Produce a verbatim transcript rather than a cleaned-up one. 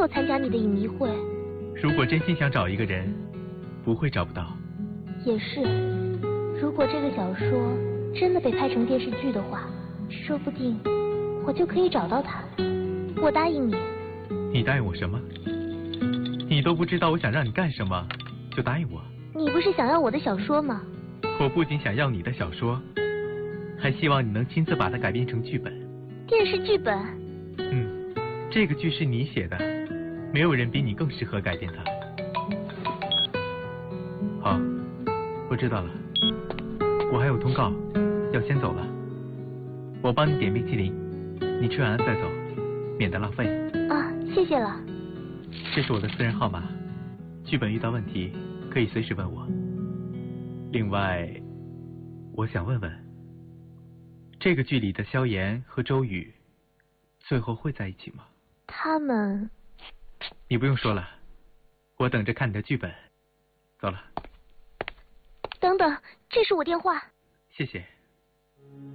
有参加你的影迷会。 如果真心想找一个人，不会找不到。 也是，如果这个小说真的被拍成电视剧的话，说不定我就可以找到他。我答应你。 你答应我什么？你都不知道我想让你干什么，就答应我？ 你不是想要我的小说吗？ 我不仅想要你的小说，还希望你能亲自把它改编成剧本。 电视剧本？ 嗯，这个剧是你写的，没有人比你更适合改编它。好，我知道了。我还有通告，要先走了。我帮你点冰淇淋，你吃完了再走，免得浪费。 啊，谢谢了。 这是我的私人号码，剧本遇到问题可以随时问我。另外，我想问问，这个剧里的萧炎和周宇最后会在一起吗？ 他们…… 你不用说了，我等着看你的剧本。走了。 等等，这是我电话。 谢谢。